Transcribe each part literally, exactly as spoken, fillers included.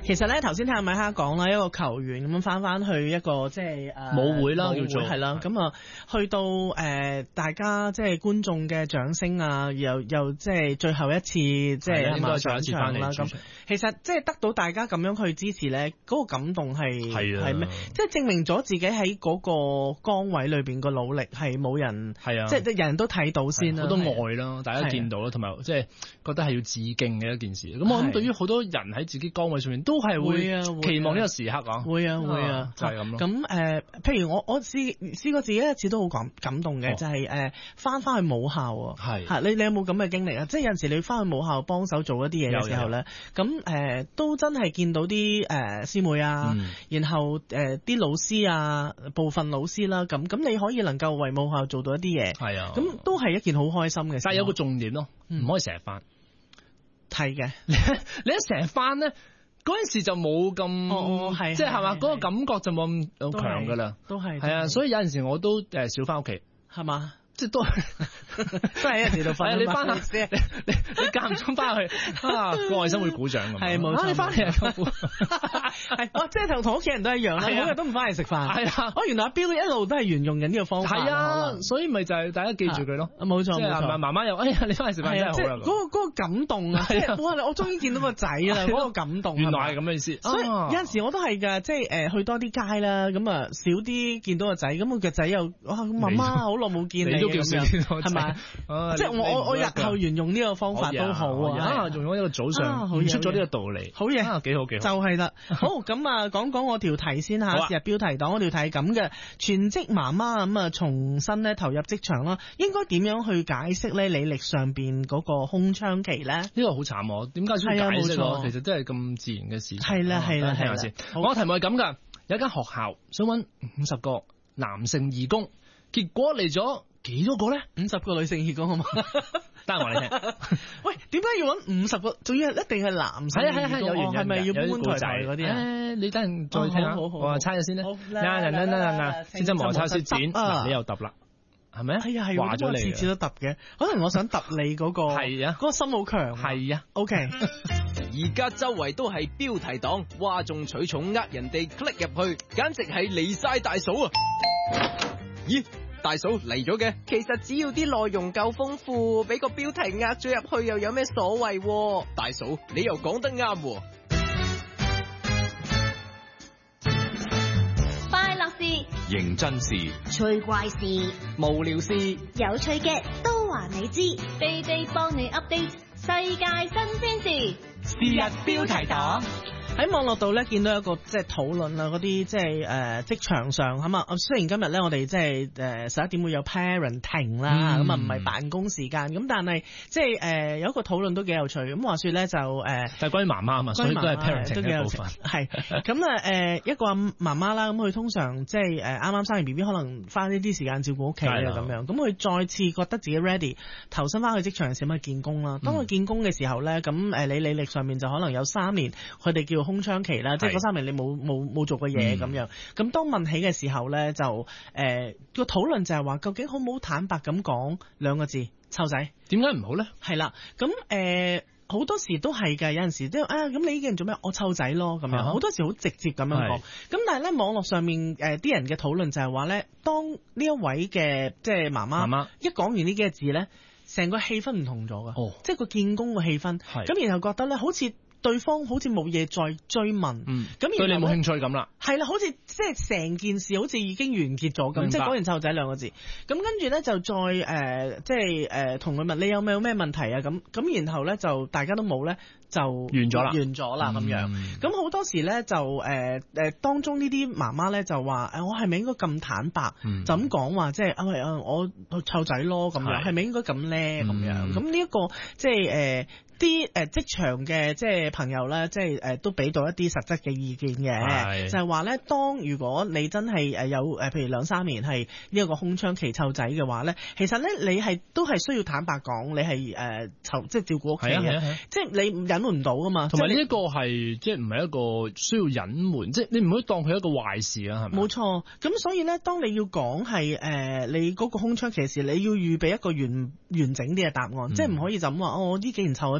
其實咧頭先聽阿米哈講啦，一個球員咁樣翻翻去一個即係誒舞會啦， 舞會叫做係啦，咁啊去到誒、呃、大家即係觀眾嘅掌聲啊，又又即係最後一次即係應該最後一次翻嚟啦。咁其實即係得到大家咁樣去支持咧，嗰、那個感動係係咩？即係證明咗自己喺嗰個崗位裏邊個努力係冇人係啊，即係人人都睇到先啦， 好多愛啦，大家見到啦，同埋即係覺得係要致敬嘅一件事。咁我諗對於好多人喺自己崗位上面都係會期望呢個時刻啊， 會啊會啊， 就係咁咯。 咁誒，譬如我我試試過自己一次都好感感動嘅，就係誒翻翻去母校啊，係嚇你你有冇咁嘅經歷啊？即係有陣時你翻去母校幫手做一啲嘢嘅時候咧，咁誒都真係見到啲誒師妹啊，然後誒啲老師啊，部分老師啦，咁咁你可以能夠為母校做到一啲嘢，係啊，咁都係一件好開心嘅事。 但係有個重點咯，唔可以成日翻。 係嘅， 你你一成日翻咧，嗰陣時就冇咁， 哦係， 即係係嘛，嗰個感覺就冇咁強噶啦， 都係， 係啊，所以有陣時我都誒少翻屋企， 係嘛。 即係都都係一時度瞓。 你翻去先，你你間唔中翻去啊，個外甥會鼓掌咁。係冇錯，你翻嚟啊， 係哇，即係同同屋企人都一樣啦，每日都唔翻嚟食飯。係啊，哦，原來阿標一路都係沿用緊呢個方法。係啊， 所以咪就係大家記住佢咯。 冇錯冇錯， 媽媽又哎呀，你翻嚟食飯真係好啦。 嗰個嗰個感動啊，即係哇！我終於見到個仔啦，嗰個感動。 原來係咁嘅意思。 所以有陣時我都係㗎，即係誒去多啲街啦，咁啊少啲見到個仔，咁個仔又哇媽媽好耐冇見你。 叫少係咪？即係我我我日後沿用呢個方法都好啊！ 用咗呢個早上出咗呢個道理， 好嘢， 幾好幾好， 就係啦。好咁啊，講講我條題先嚇。日標題黨我條題咁嘅，全職媽媽咁啊，重新咧投入職場啦，應該點樣去解釋咧履歷上邊嗰個空窗期咧？呢個好慘喎，點解需要解釋啊？其實真係咁自然嘅事情。 係啦係啦， 聽下先。我題目係咁㗎，有一間學校想揾五十個男性義工，結果嚟咗。幾多個咧？ 五十個女性義工好嘛？ 得話你聽。 喂，點解要揾五十個？仲要一定係男性義工？係係係，有原因嘅。係咪要搬搬抬抬嗰啲啊？誒， 你等陣再聽下。好好，我話猜下先啦。嗱嗱嗱嗱嗱，先真磨抄先剪。嗱，你又揼啦，係咪？係啊係，話咗你次次都揼嘅。可能我想揼你嗰個。係啊，嗰個心好強。 係啊。 OK。 而家周圍都係標題黨，嘩眾取寵，呃人哋 click 入去，簡直係離晒大嫂啊！咦？大嫂嚟咗嘅，其實只要啲內容夠豐富，俾個標題壓咗入去又有咩所謂？大嫂，你又講得啱。 快樂事、 認真事、 趣怪事、 無聊事、 有趣嘅都話你知，地地幫你 update 世界新鮮事。 是日標題黨。 喺網絡度咧見到一個即係討論啊，嗰啲即係誒職場上咁啊。雖然今日咧我哋即係誒十一點會有 parenting 啦，咁啊唔係辦公時間，咁但係即係誒有一個討論都幾有趣。咁話說咧就誒， 就係關於媽媽啊嘛，所以都係 parenting 嘅部分。 係咁啊誒一個媽媽啦，咁佢通常即係誒啱啱生完 B B，可能花呢啲時間照顧屋企啊咁樣。咁佢再次覺得自己 ready 投身翻去職場嘅時候，咪見工啦。當佢見工嘅時候咧，咁誒你履歷上面就可能有三年，佢哋叫空窗期啦，即係嗰三年你冇冇冇做過嘢咁樣。咁當問起嘅時候咧，就誒個討論就係話，究竟好唔好坦白咁講兩個字，湊仔？ 點解唔好咧？ 係啦，咁誒好多時都係㗎，有陣時都啊咁你呢件人做咩？我湊仔咯咁樣，好多時好直接咁樣講。咁但係咧網絡上面誒啲人嘅討論就係話咧，當呢一位嘅即係媽媽，媽媽一講完呢幾個字咧，成個氣氛唔同咗㗎，即係個見工嘅氣氛。咁然後覺得咧好似對方好似冇嘢再追問，嗯，咁對你冇興趣咁啦， 係啦，好似即係成件事好似已經完結咗咁，即係講完湊仔兩個字，咁跟住咧就再誒、呃，即係誒同佢問你有冇咩問題啊？咁咁然後咧就大家都冇咧，就完咗啦，完咗啦咁樣。咁好、嗯、多時咧就誒誒、呃、當中呢啲媽媽咧就話誒我係咪應該咁坦白，嗯、就咁講話即係啊啊我湊仔咯咁樣，係咪應該咁咧咁樣？咁呢一個即係誒。呃啲誒職場嘅即係朋友咧，即係誒都俾到一啲實質嘅意見嘅，就係話咧，當如果你真係誒有誒，譬如兩三年係呢一個空窗期湊仔嘅話咧，其實咧你係都係需要坦白講，你係誒湊即係照顧屋企嘅，即係你隱瞞唔到噶嘛。 同埋呢一個係即係唔係一個需要隱瞞，即係你唔可以當佢一個壞事啊，係咪？ 冇錯，咁所以咧，當你要講係誒你嗰個空窗期時，你要預備一個完完整啲嘅答案，嗯、即係唔可以就咁話哦，我呢幾年湊咗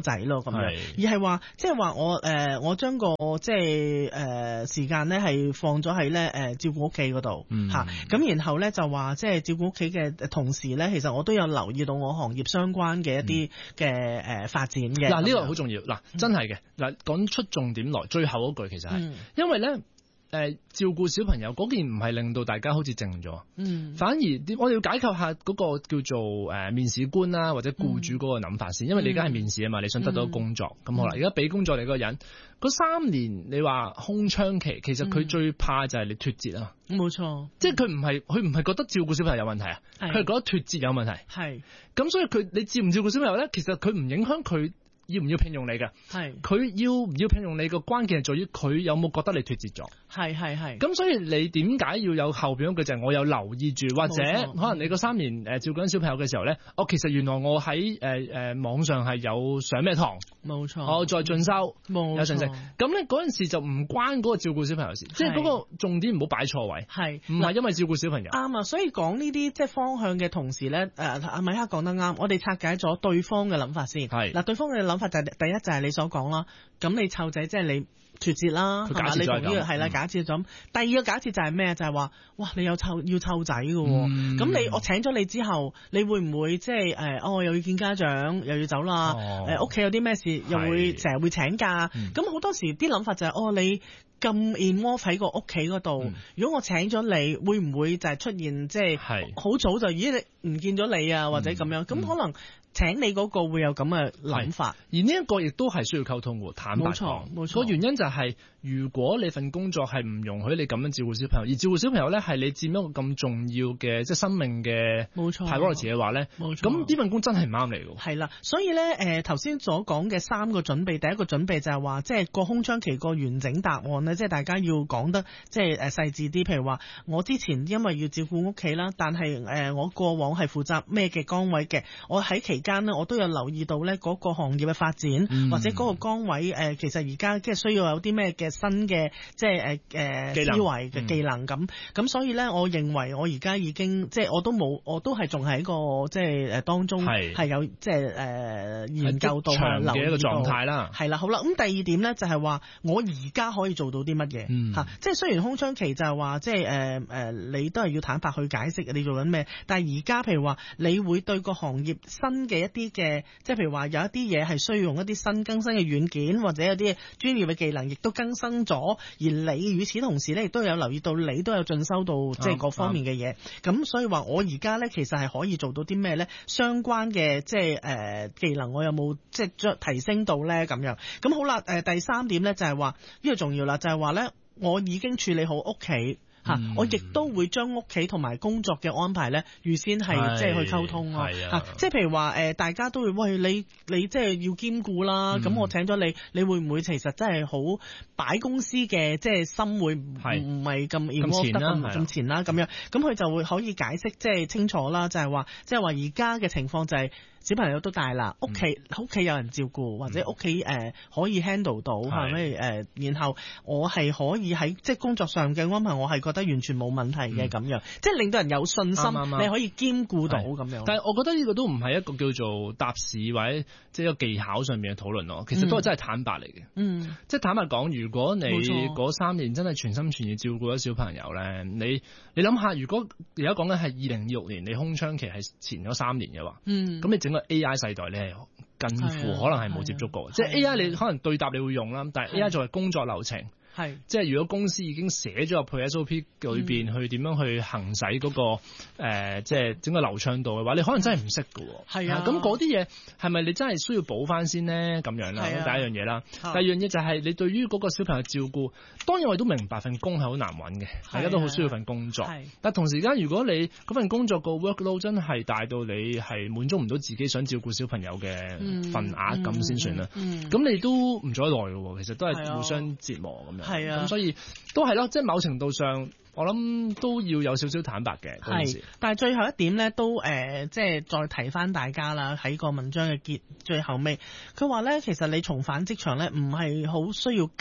仔咯咁樣，而係話即係話我誒、呃、我將個即係誒時間咧係放咗喺咧誒照顧屋企嗰度嚇，咁、嗯、然後咧就話即係照顧屋企嘅同時咧，其實我都有留意到我行業相關嘅一啲嘅誒發展嘅。嗱、嗯、呢、這個好重要，嗱、嗯、真係嘅，嗱講出重點來，最後嗰句其實係、嗯、因為咧。誒、呃，照顧小朋友嗰件唔係令到大家好似靜咗，嗯，反而我哋要解構下嗰個叫做誒、呃、面試官啦，或者僱主嗰個諗法先、嗯，因為你而家係面試啊嘛、嗯，你想得到工作，咁、嗯、好啦，而家俾工作你嗰個人，嗰三年你話空窗期，其實佢最怕就係你脫節啊，冇、嗯、錯，即係佢唔係佢唔係覺得照顧小朋友有問題啊，佢係覺得脫節有問題，係，咁所以佢你照唔照顧小朋友咧，其實佢唔影響佢。要唔要聘用你嘅？係佢要唔要聘用你個關鍵係在於佢有冇覺得你脫節咗？係係係。咁所以你點解要有後邊嗰句就係我有留意住，或者可能你個三年誒照顧緊小朋友嘅時候咧，我其實原來我喺誒誒網上係有上咩堂？冇錯。我再進修，有信息。咁咧嗰陣時就唔關嗰個照顧小朋友事，即係嗰個重點唔好擺錯位。係唔係因為照顧小朋友？啱啊！所以講呢啲即係方向嘅同時咧，誒阿米克講得啱，我哋拆解咗對方嘅諗法先。係嗱，對方嘅諗。就第一就係你所講啦，咁你湊仔即係你脫節啦，係嘛？你同呢個係啦，假設咁。第二個假設就係咩？就係話，哇！你有湊要湊仔嘅，咁、嗯、你我請咗你之後，你會唔會即係誒？哦，又要見家長，又要走啦。誒屋企有啲咩事，又會成日會請假。咁、嗯、好多時啲諗法就係、是，哦，你咁 involve 喺個屋企嗰度，如果我請咗你，會唔會就係出現即係好早就咦你唔見咗你啊，或者咁樣？咁、嗯、可能。請你嗰個會有咁嘅諗法，而呢一個亦都係需要溝通嘅，坦白講。冇錯，冇錯。個原因就係、是、如果你份工作係唔容許你咁樣照顧小朋友，而照顧小朋友咧係你佔一個咁重要嘅即係生命嘅 priority 嘅話咧，冇錯。咁呢份工真係唔啱你嘅。係啦，所以咧誒頭先所講嘅三個準備，第一個準備就係話即係個空窗期個完整答案咧，即係大家要講得即係誒細緻啲。譬如話我之前因為要照顧屋企啦，但係誒我過往係負責咩嘅崗位嘅，我喺期間呢，我都有留意到咧嗰個行業嘅發展，嗯、或者嗰個崗位誒、呃，其實而家即係需要有啲咩嘅新嘅即係誒誒思維嘅技能咁。咁、嗯、所以咧，我認為我而家已經即係我都冇，我都係仲喺個即係誒當中係有即係誒、呃、研究到長嘅一個狀態啦。係啦，好啦，咁第二點咧就係話我而家可以做到啲乜嘢嚇？即係雖然空窗期就係話即係誒誒，你都係要坦白去解釋你做緊咩，但係而家譬如話你會對個行業新嘅一啲嘅，即係譬如話有一啲嘢係需要用一啲新更新嘅軟件，或者有啲專業嘅技能亦都更新咗，而你與此同時咧亦都有留意到你都有進修到即係各方面嘅嘢，咁、嗯嗯、所以話我而家咧其實係可以做到啲咩咧？相關嘅即係誒技能我有冇即係提升到咧咁樣？咁好啦，誒、呃、第三點咧就係話呢個重要啦，就係話咧我已經處理好屋企。嗯、我亦都會將屋企同埋工作嘅安排咧，預先係即係去溝通咯。嚇，即係譬如話誒，大家都會喂你你即係要兼顧啦。咁、嗯、我請咗你，你會唔會其實真係好擺公司嘅即係心會唔唔係咁 involve 得咁咁前啦咁樣？咁佢就會可以解釋即係清楚啦，就係話即係話而家嘅情況就係、是。小朋友都大啦，屋企屋企有人照顧，或者屋企誒可以 handle 到，係咪誒？然後我係可以喺即係工作上嘅安排，我係覺得完全冇問題嘅咁、嗯、樣，即係令到人有信心，嗯、你可以兼顧到咁樣。但係我覺得呢個都唔係一個叫做答試或者即係一個技巧上面嘅討論咯，其實都係真係坦白嚟嘅。嗯，即係坦白講，如果你嗰三年真係全心全意照顧咗小朋友咧，你你諗下，如果而家講緊係二零二六年，你空窗期係前咗三年嘅話，嗯，咁你整個 A I 世代你係近乎可能係冇接觸過，即係 A I 你可能對答你會用啦，但係 A I 作為工作流程。係，即係如果公司已經寫咗入去 S O P 裏邊、嗯、去點樣去行使嗰、那個誒、呃，即係整個流暢度嘅話，你可能真係唔識㗎喎。係啊，咁嗰啲嘢係咪你真係需要補翻先呢？咁樣啦，第一樣嘢啦。第二樣嘢就係你對於嗰個小朋友照顧，當然我哋都明白份工係好難揾嘅，大家都好需要份工作。但同時間，如果你嗰份工作個 workload 真係大到你係滿足唔到自己想照顧小朋友嘅份額咁先算啦。咁、嗯嗯嗯、你都唔做得耐嘅喎，其實都係互相折磨咁樣。係啊，咁所以都係咯，即係某程度上，我諗都要有少少坦白嘅。係，但係最後一點咧，都誒、呃，即係再提翻大家啦。喺個文章嘅結最後尾，佢話咧，其實你重返職場咧，唔係好需要急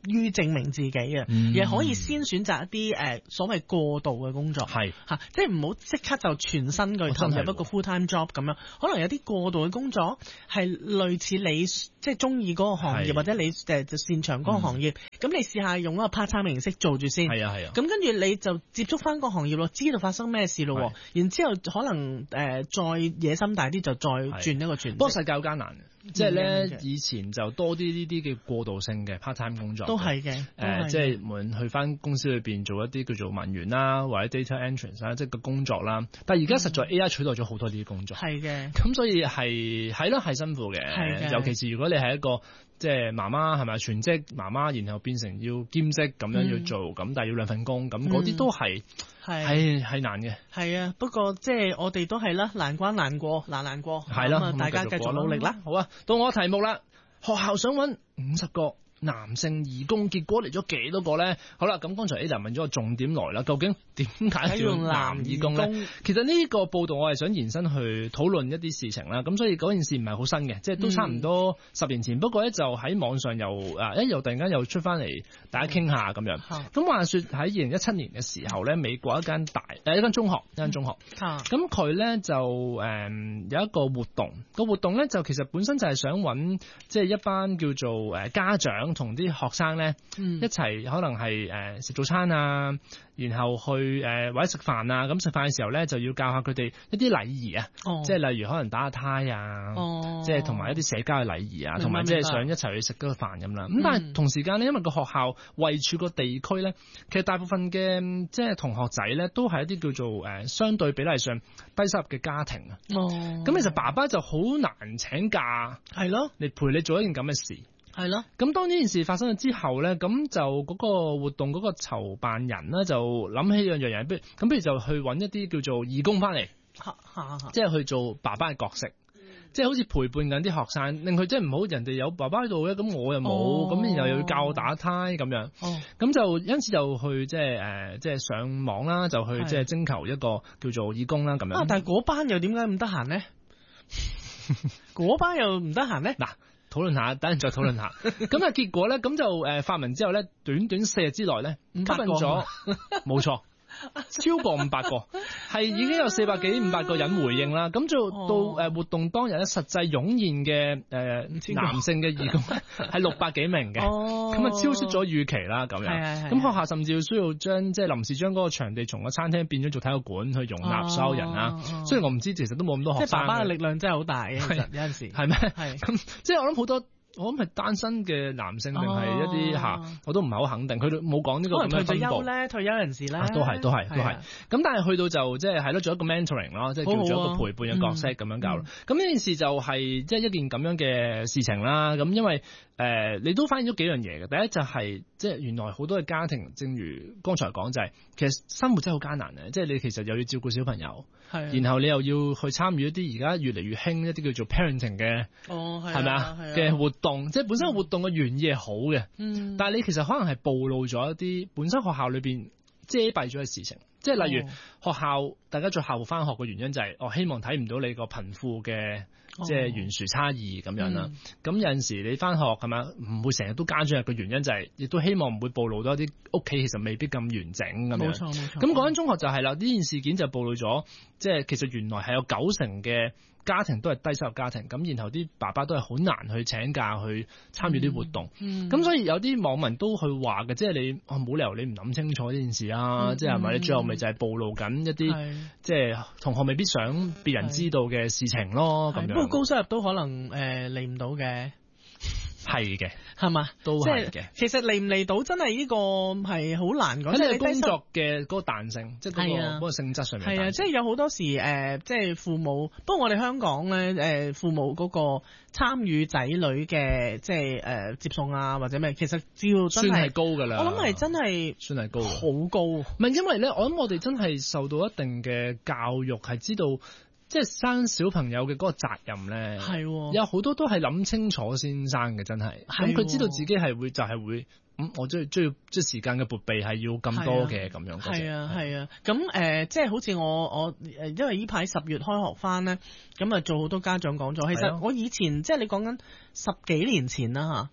於證明自己嘅， 嗯、 亦可以先選擇一啲誒、呃、所謂過渡嘅工作， 係嚇，即係唔好即刻就全身去投入一個 full time job 咁樣，可能有啲過渡嘅工作係類似你即係中意嗰個行業或者你誒就擅長嗰個行業，咁、嗯、你試下用一個 part time 形式做住先， 係啊係啊， 咁跟住你就接觸翻個行業咯，知道發生咩事咯，然之後可能誒、呃、再野心大啲就再轉一個轉。 不過世界好艱難。即係咧，以前就多啲呢啲嘅過渡性嘅 part time 工作， 都係嘅。誒、 呃，即係無論去翻公司裏邊做一啲叫做文員啦，或者 data entrance 啦，即係個工作啦。但係而家實在 A I 取代咗好多呢啲工作。係嘅。咁所以係係咯，係辛苦嘅。係嘅。尤其是如果你係一個即係媽媽係咪全職媽媽，然後變成要兼職咁樣要做，咁、嗯、但係要兩份工，咁嗰啲都係係係難嘅。係啊， 不過即係我哋都係啦，難關難過，難難過。 係啦， 大家繼續努力啦。 好啊，到我題目啦，學校想揾五十個男性義工，結果嚟咗幾多個咧？好啦，咁剛才 Ada 問咗個重點來啦，究竟點解叫男義工咧？其實呢個報道我係想延伸去討論一啲事情啦。咁所以嗰件事唔係好新嘅，即係都差唔多十年前。嗯、不過咧就喺網上又啊，一又突然間又出翻嚟，大家傾下咁樣。咁、嗯、話說喺二零一七年嘅時候咧，美國一間大誒一間中學，一間中學。咁佢咧就誒、嗯、有一個活動，個活動咧就其實本身就係想揾即係一班叫做誒家長。同啲學生咧、嗯、一齊可能係誒食早餐啊，然後去誒、呃、或者食飯啊，咁食飯嘅時候咧就要教下佢哋一啲禮儀啊，哦、即係例如可能打下呔啊，哦、即係同埋一啲社交嘅禮儀啊，同埋即係想一齊去食嗰個飯咁啦。咁、嗯、但係同時間咧，因為個學校位處個地區咧，其實大部分嘅即係同學仔咧都係一啲叫做誒、呃、相對比例上低收入嘅家庭啊。哦，咁其實爸爸就好難請假，係咯，嚟陪你做一件咁嘅事。係咯，咁當呢件事發生咗之後咧，咁就嗰個活動嗰個籌辦人咧就諗起兩樣嘢，不如咁不如就去揾一啲叫做義工翻嚟，即係去做爸爸嘅角色，即係好似陪伴緊啲學生，令佢即係唔好人哋有爸爸喺度咧，咁我又冇，咁、哦、然後又要教我打呔咁樣，咁、哦、就因此就去即係誒即係上網啦，就去即係徵求一個叫做義工啦咁樣。啊，但係嗰班又點解咁得閒咧？嗰班又唔得閒咧？嗱。討論下，等陣再討論下。咁啊，結果咧，咁就誒發文之後咧，短短四日之內咧，吸引咗，冇錯，超過五百個，係已經有四百幾五百個人回應啦。咁就到誒活動當日咧，實際湧現嘅誒男性嘅義工係六百幾名嘅，咁啊超出咗預期啦。咁樣，咁學校甚至要需要將即係臨時將嗰個場地從個餐廳變咗做體育館去容納所有人啦。雖然我唔知其實都冇咁多學生，即係爸爸嘅力量真係好大嘅，其實有陣時係咩？係咁，即係我諗好多。我諗係單身嘅男性定係一啲吓、哦啊，我都唔係好肯定。佢都冇講呢個咁樣分佈。退休咧，退休人士咧、啊，都係都係都係。咁但係去到就即係係咯，做一個 mentoring 咯，即係叫做一個陪伴嘅角色咁樣教。咁呢件事就係即係一件咁樣嘅事情啦。咁因為誒、呃，你都發現咗幾樣嘢嘅。第一就係即係原來好多嘅家庭，正如剛才講就係、是，其實生活真係好艱難嘅。即係你其實又要照顧小朋友，然後你又要去參與一啲而家越嚟越興一啲叫做 parenting 嘅，係咪啊嘅活動，即係本身活動嘅原意係好嘅，嗯，但係你其實可能係暴露咗一啲本身學校裏邊遮蔽咗嘅事情，即係例如學校大家做校服翻學嘅原因就係、是，我、哦、希望睇唔到你個貧富嘅即係懸殊差異咁樣啦。咁、嗯、有陣時你翻學係咪唔會成日都加咗入嘅原因就係、是，亦都希望唔會暴露到一啲屋企其實未必咁完整咁樣。冇錯冇錯。咁嗰間中學就係啦，呢件事件就暴露咗，即係其實原來係有九成嘅家庭都係低收入家庭，咁然後啲爸爸都係好難去請假去參與啲活動，咁、嗯嗯、所以有啲網民都去話嘅，即係你冇、哦、理由你唔諗清楚呢件事啊，嗯、即係係咪你最後咪就係暴露緊一啲即係同學未必想別人知道嘅事情咯，咁樣。不過高收入都可能誒嚟唔到嘅。係嘅，係嘛，都係嘅。其實嚟唔嚟到真係呢個係好難講。喺你工作嘅嗰個彈性，即係嗰個嗰個性質上面。係啊，即係有好多時誒，即係父母。不過我哋香港咧，誒父母嗰個參與仔女嘅即係誒接送啊或者咩，其實只要算係高㗎啦。我諗係真係算係高，好高。唔係因為咧，我諗我哋真係受到一定嘅教育，係知道。即係生小朋友嘅嗰個責任咧，係、哦、有好多都係諗清楚先生嘅，真係。咁佢、哦、知道自己係會就係、是、會，咁、嗯、我即係需要即係時間嘅撥備係要咁多嘅咁樣。係啊係啊，咁誒、啊呃、即係好似我我誒，因為呢排十月開學翻咧，咁啊做好多家長講座。其實我以前即係你講緊十幾年前啦嚇。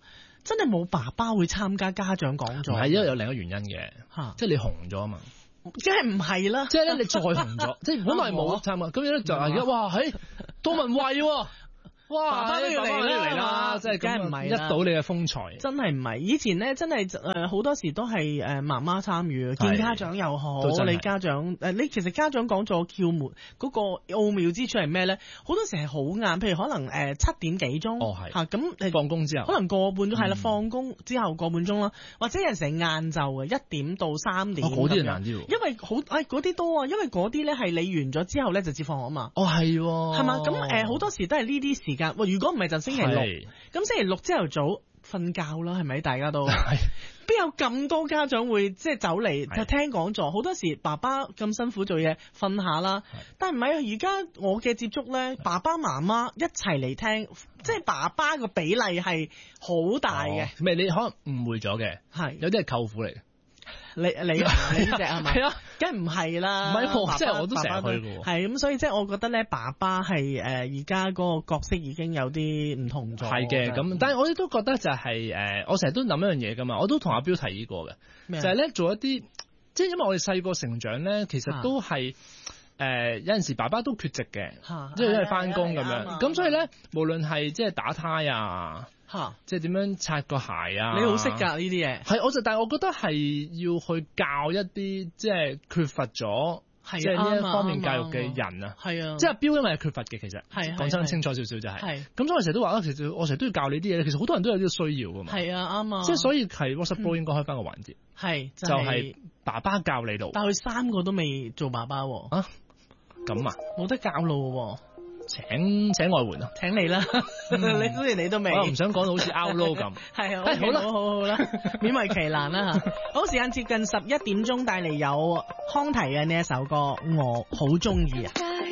真係冇爸爸會參加家長講座。 係因為有另一個原因嘅，嚇，即係你紅咗啊嘛。 梗係唔係啦？ 即係咧，你再紅咗，即係本來冇參加，咁樣咧就係而家哇，喺杜文慧喎。哇！爸爸都要嚟啦，即係梗係唔係一睹你嘅風采， 真係唔係。以前咧真係誒好多時都係誒媽媽參與，見家長又好，你家長誒你其實家長講座竅門嗰個奧妙之處係咩咧？好多時係好晏，譬如可能誒七點幾鐘， 哦係嚇咁你放工之後， 可能個半鐘係啦，放工之後個半鐘啦，或者有陣時晏晝嘅一點到三點， 嗰啲難啲喎， 因為好誒嗰啲多啊，因為嗰啲咧係你完咗之後咧就接放學啊嘛。 哦係喎， 係嘛？咁誒好多時都係呢啲時間。喂，如果唔係就星期六，咁星期六朝頭早瞓覺啦，係咪？大家都邊有咁多家長會即係走嚟就聽講座？好多時爸爸咁辛苦做嘢，瞓下啦。但係唔係啊？而家我嘅接觸咧，爸爸媽媽一齊嚟聽，即係爸爸個比例係好大嘅。 唔係你可能誤會咗嘅，係有啲係舅父嚟嘅。 你你你呢隻係咪？係啊，梗係唔係啦。 唔係我，即係我都成日去嘅喎。 係咁，所以即係我覺得咧，爸爸係誒而家嗰個角色已經有啲唔同咗。 係嘅，咁但係我哋都覺得就係、是、誒，我成日都諗一樣嘢㗎嘛。我都同阿標提議過嘅，就係咧做一啲，即係因為我哋細個成長咧，其實都係誒、呃、有陣時爸爸都缺席嘅，即係因為翻工咁樣。咁所以咧，無論係即係打呔啊。嚇！即係點樣擦個鞋啊？ 你好識㗎呢啲嘢。 係，我就但係我覺得係要去教一啲即係缺乏咗即係呢一方面教育嘅人啊。係啊，即係阿標因為係缺乏嘅，其實講真清楚少少就係。係。咁所以我成日都話啦，其實我成日都要教你啲嘢。其實好多人都有呢個需要㗎嘛。係啊，啱啊。即係所以係 WhatsApp 播應該開翻個環節。係。就係爸爸教你路。但係佢三個都未做爸爸喎。啊？咁啊？冇得教路喎。請請外援啊！請你啦，你雖然你都未，我唔想講到好似 out 咁。係啊，好啦，好好好啦，勉為其難啦嚇。好，時間接近十一點鐘，帶嚟有康提嘅呢一首歌，我好中意啊。